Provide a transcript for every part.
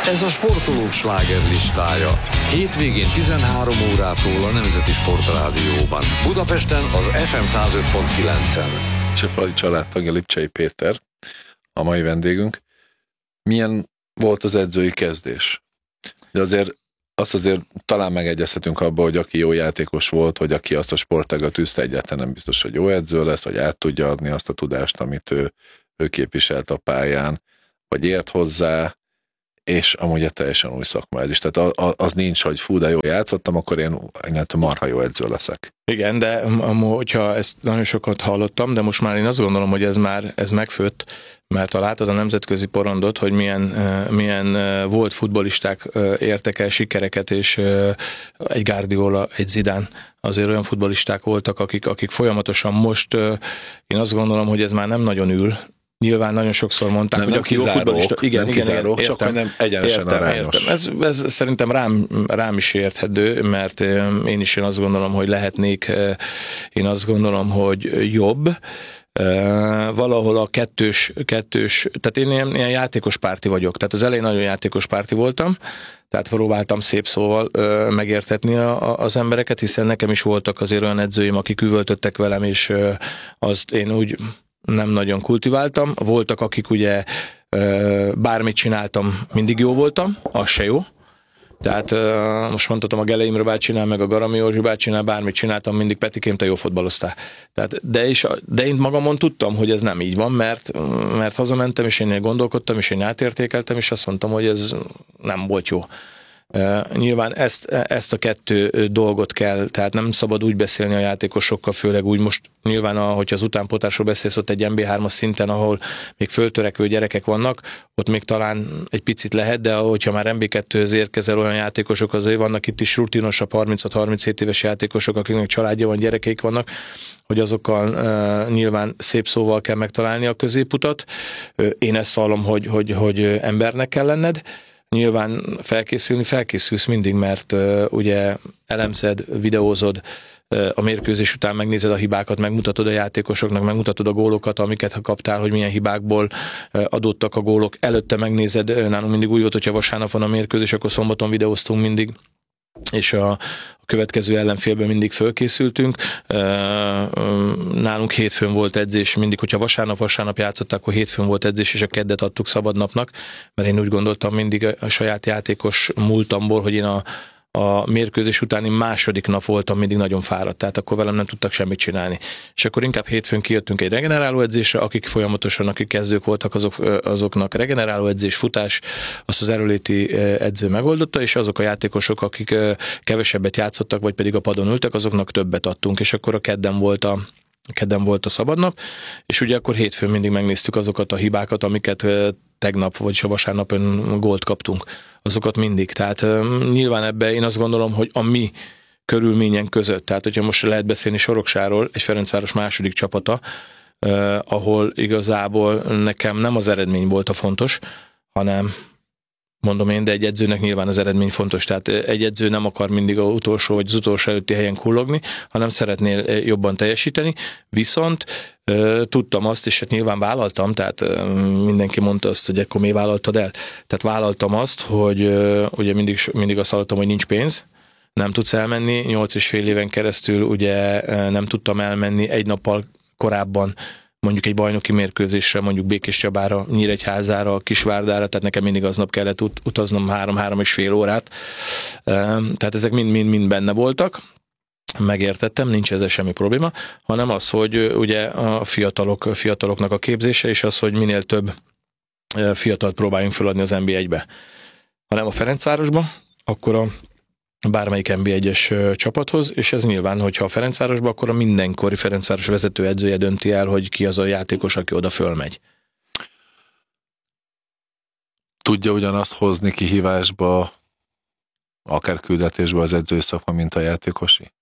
Ez a sportolók slágerlistája. Hétvégén 13 órától a Nemzeti Sportrádióban. Budapesten az FM 105.9-en. Csefalai családtagja Lipcsei Péter, a mai vendégünk. Milyen volt az edzői kezdés? De azért talán megegyezhetünk abba, hogy aki jó játékos volt, vagy aki azt a sportágat tűzte, egyáltalán nem biztos, hogy jó edző lesz, vagy át tudja adni azt a tudást, amit ő képviselt a pályán, vagy ért hozzá, és amúgy egy teljesen új szakma ez is. Tehát az nincs, hogy fú, de jól játszottam, akkor én marha jó edző leszek. Igen, de hogyha ezt nagyon sokat hallottam, de most már én azt gondolom, hogy ez megfőtt, mert ha látod a nemzetközi porondot, hogy milyen volt futballisták értek el sikereket, és egy Guardiola, egy Zidane, azért olyan futballisták voltak, akik folyamatosan most, én azt gondolom, hogy ez már nem nagyon ül. Nyilván nagyon sokszor mondták, nem, hogy aki jó futballista... Igen, értem, csak hogy nem egyenesen arányos. Ez szerintem rám is érthető, mert én is azt gondolom, hogy lehetnék, én azt gondolom, hogy jobb. Valahol a kettős, tehát én ilyen játékos párti vagyok, tehát az elején nagyon játékos párti voltam, tehát próbáltam szép szóval megértetni az embereket, hiszen nekem is voltak azért olyan edzőim, akik üvöltöttek velem, és azt én úgy nem nagyon kultiváltam. Voltak, akik ugye bármit csináltam, mindig jó voltam, az se jó. Tehát most mondhatom, a Gele Imre bácsinál, meg a Garami Józsi bácsinál, bármit csináltam, mindig Petikém, te jó fotballoztál. Tehát, de én magamon tudtam, hogy ez nem így van, mert hazamentem, és én gondolkodtam, és én átértékeltem, és azt mondtam, hogy ez nem volt jó. Nyilván ezt a kettő dolgot kell, tehát nem szabad úgy beszélni a játékosokkal, főleg úgy most nyilván, hogyha az utánpótlásról beszélsz, ott egy MB3-as szinten, ahol még föltörekvő gyerekek vannak, ott még talán egy picit lehet, de hogyha már MB2-höz érkezel, olyan játékosok, azért vannak itt is rutinosabb 36-37 éves játékosok, akiknek családja van, gyerekeik vannak, hogy azokkal nyilván szép szóval kell megtalálni a középutat. Én ezt vallom, hogy embernek kell lenned. Nyilván felkészülsz mindig, mert ugye elemzed, videózod, a mérkőzés után megnézed a hibákat, megmutatod a játékosoknak, megmutatod a gólokat, amiket kaptál, hogy milyen hibákból adottak a gólok. Előtte megnézed, nálunk mindig úgy volt, hogyha vasárnap van a mérkőzés, akkor szombaton videóztunk mindig, és a következő ellenfélben mindig fölkészültünk. Nálunk hétfőn volt edzés, mindig, hogyha vasárnap játszottak, akkor hétfőn volt edzés, és a keddet adtuk szabadnapnak, mert én úgy gondoltam mindig a saját játékos múltamból, hogy én a mérkőzés utáni második nap voltam mindig nagyon fáradt, tehát akkor velem nem tudtak semmit csinálni. És akkor inkább hétfőn kijöttünk egy regeneráló edzésre, akik kezdők voltak, azoknak regeneráló edzés, futás, azt az erőléti edző megoldotta, és azok a játékosok, akik kevesebbet játszottak, vagy pedig a padon ültek, azoknak többet adtunk, és akkor a kedden volt a szabadnap, és ugye akkor hétfőn mindig megnéztük azokat a hibákat, amiket tegnap, vagyis a vasárnapon gólt kaptunk. Azokat mindig. Tehát nyilván ebbe én azt gondolom, hogy a mi körülményen között, tehát hogyha most lehet beszélni Soroksáról, egy Ferencváros második csapata, ahol igazából nekem nem az eredmény volt a fontos, hanem mondom én, de egy edzőnek nyilván az eredmény fontos, tehát egy edző nem akar mindig az utolsó vagy az utolsó előtti helyen kullogni, hanem szeretnél jobban teljesíteni, viszont tudtam azt, és hát nyilván vállaltam, tehát mindenki mondta azt, hogy akkor miért vállaltad el? Tehát vállaltam azt, hogy ugye mindig azt hallottam, hogy nincs pénz, nem tudsz elmenni, 8,5 éven keresztül ugye nem tudtam elmenni egy nappal korábban, mondjuk egy bajnoki mérkőzésre, mondjuk Békéscsabára, Nyíregyházára, Kisvárdára, tehát nekem mindig aznap kellett utaznom 3-3,5 órát. Tehát ezek mind benne voltak. Megértettem, nincs ezzel semmi probléma, hanem az, hogy ugye a fiataloknak a képzése, és az, hogy minél több fiatalt próbáljunk feladni az NB1-be. Ha nem a Ferencvárosba, akkor a bármelyik NB1-es csapathoz, és ez nyilván, hogyha a Ferencvárosba, akkor a mindenkori Ferencváros vezető edzője dönti el, hogy ki az a játékos, aki oda fölmegy. Tudja ugyanazt hozni kihívásba, akár küldetésbe az edzői szakma, mint a játékosi?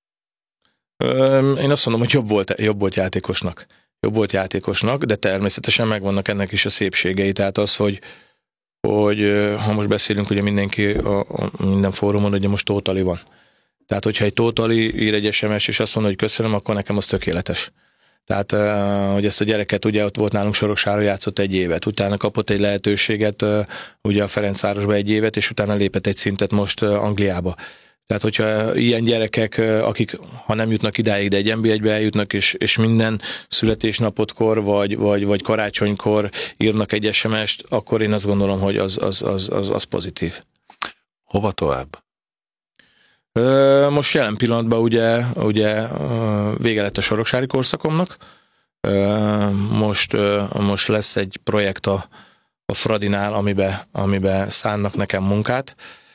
Én azt mondom, hogy jobb volt játékosnak. Jobb volt játékosnak, de természetesen megvannak ennek is a szépségei. Tehát az, hogy ha most beszélünk, ugye mindenki minden fórumon, ugye most Tótali van. Tehát, hogyha egy Tótali ír egy SMS, és azt mondja, hogy köszönöm, akkor nekem az tökéletes. Tehát, hogy ezt a gyereket, ugye ott volt nálunk Soroksáron, játszott 1 évet, utána kapott egy lehetőséget, ugye a Ferencvárosba 1 évet, és utána lépett egy szintet most Angliába. Tehát, hogyha ilyen gyerekek, akik ha nem jutnak idáig, de egy NB1-be eljutnak, és minden születésnapotkor, vagy karácsonykor írnak egy SMS-t, akkor én azt gondolom, hogy az pozitív. Hova tovább? Most jelen pillanatban ugye vége lett a soroksári korszakomnak. Most lesz egy projekt a Fradinál, amiben szánnak nekem munkát.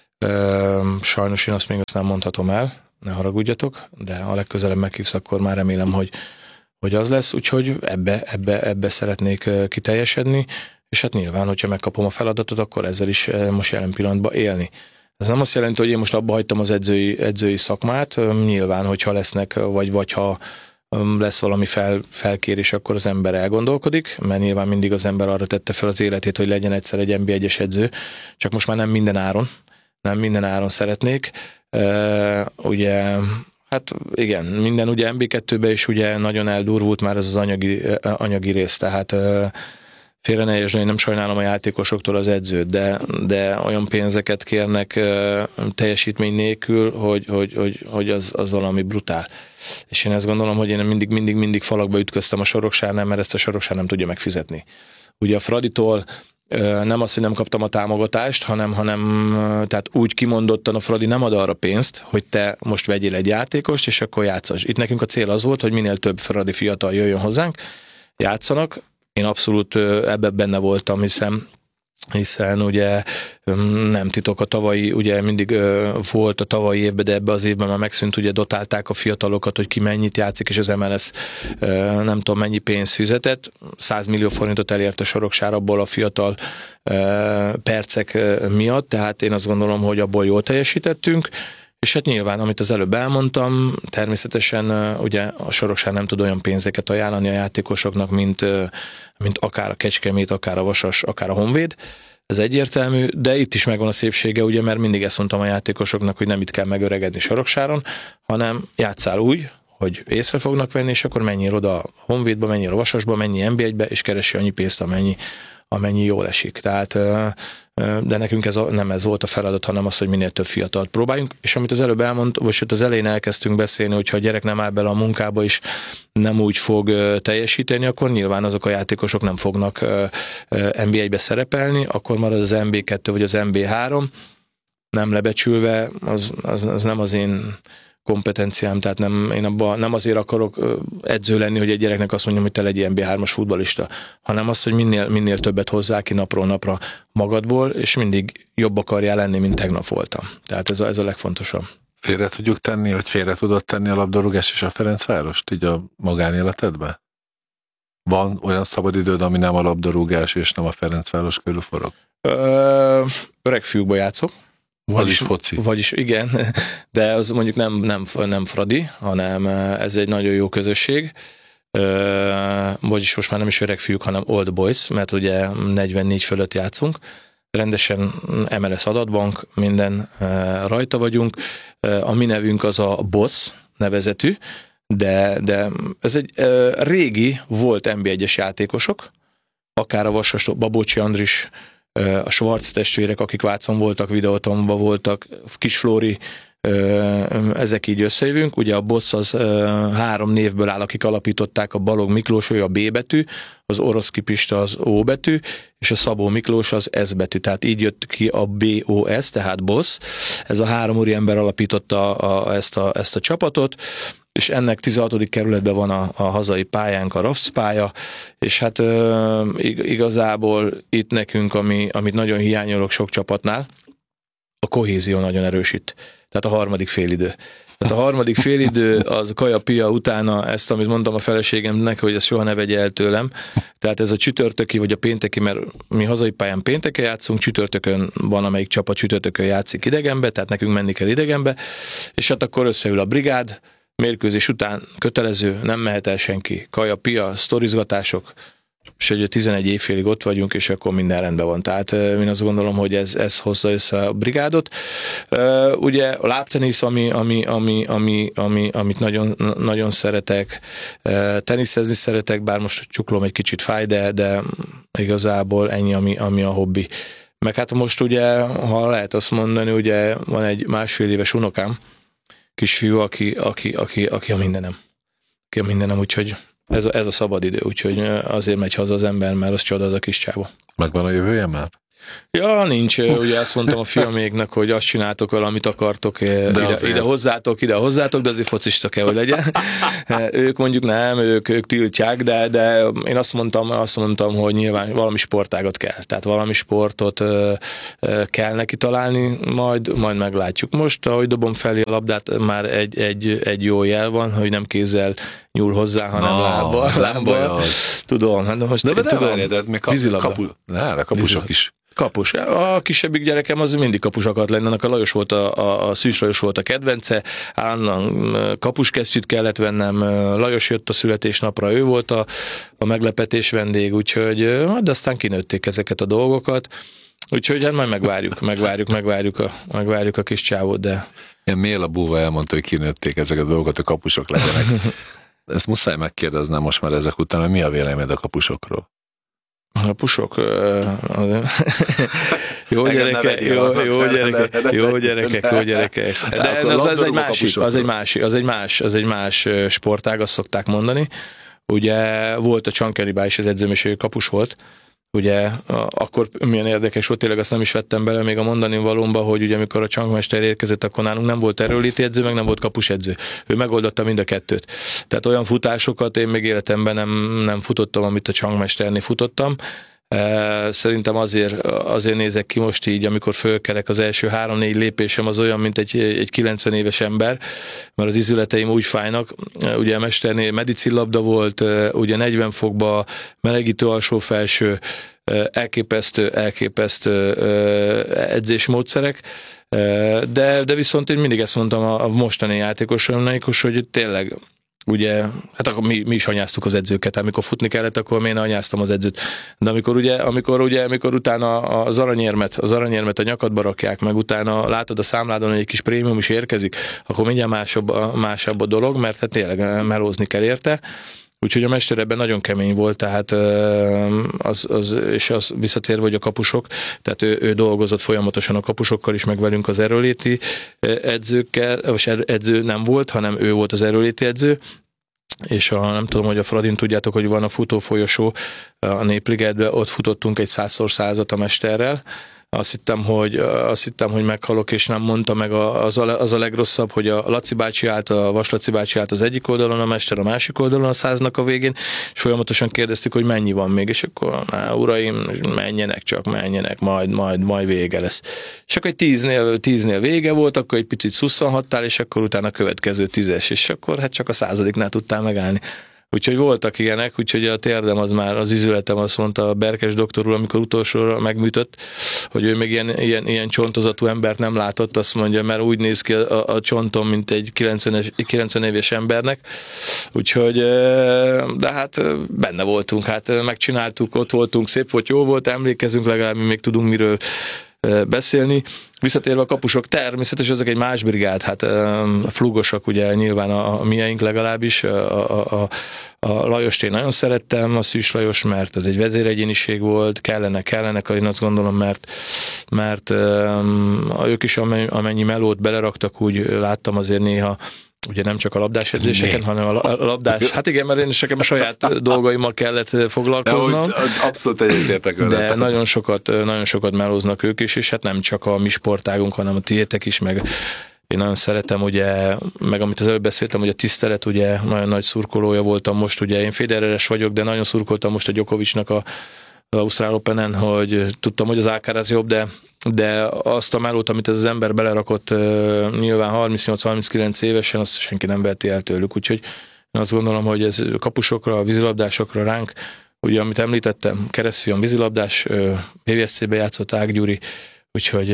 Sajnos én azt még nem mondhatom el, ne haragudjatok, de ha legközelebb meghívsz, akkor már remélem, hogy az lesz, úgyhogy ebbe szeretnék kiteljesedni, és hát nyilván, hogyha megkapom a feladatot, akkor ezzel is most jelen pillanatban élni. Ez nem azt jelenti, hogy én most abba hagytam az edzői szakmát, nyilván, hogyha lesznek, vagy ha lesz valami felkérés, akkor az ember elgondolkodik, mert nyilván mindig az ember arra tette fel az életét, hogy legyen egyszer egy NB1-es edző, csak most már nem minden áron szeretnék. Ugye, hát igen, minden ugye NB2-ben is ugye nagyon eldurvult már ez az anyagi rész, tehát félre ne értsd, nem sajnálom a játékosoktól az edzőt, de olyan pénzeket kérnek teljesítmény nélkül, hogy az valami brutál. És én ezt gondolom, hogy én mindig falakba ütköztem a Soroksárnál, mert ezt a Soroksár nem tudja megfizetni. Ugye a Fraditól nem az, hogy nem kaptam a támogatást, hanem tehát úgy kimondottan a Fradi nem ad arra pénzt, hogy te most vegyél egy játékost, és akkor játszass. Itt nekünk a cél az volt, hogy minél több fradi fiatal jöjjön hozzánk, játszanak. Én abszolút ebben benne voltam, hiszen ugye nem titok, a tavalyi, ugye mindig volt a tavalyi évben, de ebbe az évben már megszűnt, ugye dotálták a fiatalokat, hogy ki mennyit játszik, és az MLS nem tudom mennyi pénzt fizetett. 100 millió forintot elért a Soroksár abból a fiatal percek miatt, tehát én azt gondolom, hogy abból jól teljesítettünk. És hát nyilván, amit az előbb elmondtam, természetesen ugye a Soroksár nem tud olyan pénzeket ajánlani a játékosoknak, mint akár a Kecskemét, akár a Vasas, akár a Honvéd. Ez egyértelmű, de itt is megvan a szépsége, ugye, mert mindig ezt mondtam a játékosoknak, hogy nem itt kell megöregedni Soroksáron, hanem játsszál úgy, hogy észre fognak venni, és akkor menjél oda a Honvédba, menjél a Vasasba, menjél NB1-be, és keresi annyi pénzt, amennyi jól esik. Tehát, de nekünk nem ez volt a feladat, hanem az, hogy minél több fiatalt próbáljunk. És amit az előbb elmondtam, vagy az elején elkezdtünk beszélni, hogyha a gyerek nem áll bele a munkába is, nem úgy fog teljesíteni, akkor nyilván azok a játékosok nem fognak NB1-be szerepelni, akkor marad az NB2 vagy az NB3, nem lebecsülve, az nem az én kompetenciám, tehát én abban nem azért akarok edző lenni, hogy egy gyereknek azt mondjam, hogy te legyél NB3-as futballista, hanem azt, hogy minél többet hozzá ki napról napra magadból, és mindig jobb akarjál lenni, mint tegnap voltam. Tehát ez a legfontosabb. Félre tudjuk tenni, hogy félre tudod tenni a labdarúgás és a Ferencvárost így a magánéletedben? Van olyan szabadidőd, ami nem a labdarúgás és nem a Ferencváros körül forog? Öreg fiúkba játszok. Vagyis foci. Vagyis igen, de az mondjuk nem Fradi, hanem ez egy nagyon jó közösség. Vagyis most már nem is öreg fiúk, hanem old boys, mert ugye 44 fölött játszunk. Rendesen MLS adatbank, minden rajta vagyunk. A mi nevünk az a Boss nevezetű, de ez egy régi volt NB1-es játékosok, akár a Vasas, Babócsi Andris, a Schwarz testvérek, akik Vácon voltak, Videótonban voltak, Kisflóri, ezek így összejövünk. Ugye a Boss az 3 névből áll, akik alapították, a Balog Miklós, ő a B betű, az Oroszki Pista az O betű, és a Szabó Miklós az S betű. Tehát így jött ki a BOS, tehát Boss. Ez a 3 úriember alapította ezt a csapatot, és ennek 16. kerületben van a hazai pályánk, a RAFSZ pálya, és hát igazából itt nekünk, amit nagyon hiányolok sok csapatnál, a kohézió nagyon erősít. Tehát a harmadik félidő. Tehát a harmadik félidő az kaja-pia utána ezt, amit mondtam a feleségemnek, hogy ezt soha ne vegye el tőlem. Tehát ez a csütörtöki vagy a pénteki, mert mi hazai pályán pénteken játszunk, csütörtökön van, amelyik csapat csütörtökön játszik idegenbe, tehát nekünk menni kell idegenbe, és hát akkor összeül a brigád, mérkőzés után kötelező, nem mehet el senki. Kaja-pia, sztorizgatások, és hogy 11 évfélig ott vagyunk, és akkor minden rendben van. Tehát én azt gondolom, hogy ez hozza össze a brigádot. Ugye a lábtenisz, amit nagyon, nagyon szeretek, teniszezni szeretek, bár most csuklom egy kicsit fáj, de igazából ennyi, ami a hobbi. Meg hát most ugye, ha lehet azt mondani, ugye van egy 1,5 éves unokám, kisfiú, aki a mindenem. Aki a mindenem, úgyhogy ez a szabad idő, úgyhogy azért megy haza az ember, mert az csoda az a kis csávó. Megvan a jövője már? Ja, nincs. Ugye azt mondtam a fiaméknak, hogy azt csináltok vele, amit akartok, ide hozzátok, de azért focista kell, hogy legyen. Ők mondjuk nem, ők tiltják, de én azt mondtam, hogy nyilván valami sportágat kell. Tehát valami sportot kell neki találni, majd meglátjuk. Most, ahogy dobom felé a labdát, már egy jó jel van, hogy nem kézzel nyúl hozzá, hanem lábbal. Tudom, hát most kapusok is. Kapus. A kisebbik gyerekem az mindig kapus akart lenni, annak a Lajos volt, a Szűcs Lajos volt a kedvence, állandóan kapuskesztyűt kellett vennem, Lajos jött a születésnapra, ő volt a meglepetés vendég, úgyhogy de aztán kinőtték ezeket a dolgokat, úgyhogy hát majd megvárjuk a kis csávót, de... Ilyen Méla búva elmondta, hogy kinőtték ezeket a dolgokat, a kapusok legyenek. Ezt muszáj megkérdeznem most már ezek után, hogy mi a véleményed a kapusokról? A pusok, jó gyerekek. De az egy más sportág, azt szokták mondani. Ugye volt a Csankeribá is az edzőm, és ő kapus volt. Ugye akkor milyen érdekes volt, tényleg azt nem is vettem bele még a mondani valómba, hogy ugye amikor a csankmester érkezett, akkor nálunk nem volt erőléti edző, meg nem volt kapusedző. Ő megoldotta mind a kettőt. Tehát olyan futásokat én még életemben nem futottam, amit a csankmesternél futottam. Szerintem azért nézek ki most így, amikor fölkerek az első 3-4 lépésem, az olyan, mint egy 90 éves ember, mert az izületeim úgy fájnak. Ugye a mesternél medicinlabda volt, ugye 40 fokba, melegítő alsó-felső, elképesztő edzésmódszerek, de viszont én mindig ezt mondtam a mostani játékosomnak, hogy tényleg ugye, hát akkor mi is anyáztuk az edzőket, amikor futni kellett, akkor én anyáztam az edzőt. De amikor utána az aranyérmet a nyakadba rakják, meg utána látod a számládon, hogy egy kis prémium is érkezik, akkor mindjárt másabb a dolog, mert hát tényleg melózni kell érte. Úgyhogy a mester ebben nagyon kemény volt, tehát és az visszatérve, hogy a kapusok, tehát ő dolgozott folyamatosan a kapusokkal is, meg velünk az erőléti edzőkkel, vagy edző nem volt, hanem ő volt az erőléti edző, és nem tudom, hogy a Fradin tudjátok, hogy van a futófolyosó a Népligetben, ott futottunk egy 100x100-at a mesterrel. Azt hittem, hogy meghalok, és nem mondta meg az a legrosszabb, hogy a Laci bácsi állt, a Vas Laci bácsi állt az egyik oldalon, a mester a másik oldalon a 100-nak a végén, és folyamatosan kérdeztük, hogy mennyi van még, és akkor, uraim, menjenek, majd vége lesz. És akkor egy 10-nél vége volt, akkor egy picit szusszanhattál, és akkor utána a következő 10-es, és akkor hát csak a 100-nál tudtál megállni. Úgyhogy voltak ilyenek, úgyhogy a térdem az már, az izületem, azt mondta a Berkes doktor úr, amikor utolsóra megműtött, hogy ő még ilyen csontozatú embert nem látott, azt mondja, mert úgy néz ki a csontom, mint egy 90 éves embernek. Úgyhogy, de hát benne voltunk, hát megcsináltuk, ott voltunk, szép volt, jó volt, emlékezünk, legalább mi még tudunk miről beszélni. Visszatérve a kapusok, természetesen ezek egy más brigád, hát a flugosak ugye nyilván a miénk legalábbis, a Lajost én nagyon szerettem, a Szűcs Lajos, mert ez egy vezéregyéniség volt, kellenek, én azt gondolom, mert ők is amennyi melót beleraktak, úgy láttam azért néha, ugye nem csak a labdás edzéseken, hanem a labdás. Hát igen, mert én is nekem a saját dolgaimmal kellett foglalkoznom. Ja, abszolút egyetértek vele. De nagyon sokat melóznak ők is, és hát nem csak a mi sportágunk, hanem a tiétek is, meg én nagyon szeretem, ugye, meg amit az előbb beszéltem, hogy a tisztelet, ugye, nagyon nagy szurkolója voltam most, ugye én Federeres vagyok, de nagyon szurkoltam most a Djokovicnak az Ausztrál Openen, hogy tudtam, hogy az Alcaraz jobb, de azt a melót, amit ez az ember belerakott nyilván 38-39 évesen, azt senki nem veheti el tőlük, úgyhogy én azt gondolom, hogy ez a vízilabdásokra ránk, ugye amit említettem, keresztfiam vízilabdás, PVSC-be játszott Ág Gyuri, úgyhogy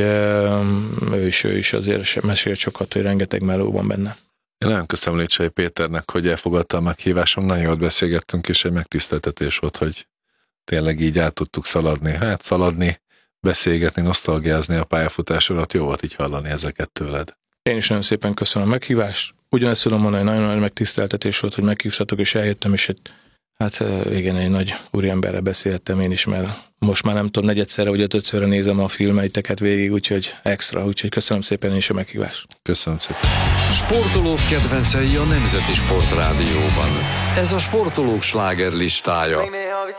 ő is azért mesélt sokat, hogy rengeteg meló van benne. Én nagyon köszönöm Lécsei Péternek, hogy elfogadta a meghívásom, nagyon jót beszélgettünk, és egy megtiszteltetés volt, hogy tényleg így át tudtuk szaladni. Hát szaladni, beszélgetni, nosztalgiázni a pályafutás alatt, jó volt így hallani ezeket tőled. Én is nagyon szépen köszönöm a meghívást. Ugyanezt tudom mondani, nagyon nagy megtiszteltetés volt, hogy meghívtatok, és eljöttem, és hát igen, egy nagy úriemberrel beszéltem én is, mert most már nem tudom, negyedszerre vagy ötödszörre nézem a filmeiteket végig, úgyhogy extra, úgyhogy köszönöm szépen is a meghívást. Köszönöm szépen. Sportolók kedvencei a Nemzeti Sportrádióban. Ez a sportolók slágerlistája.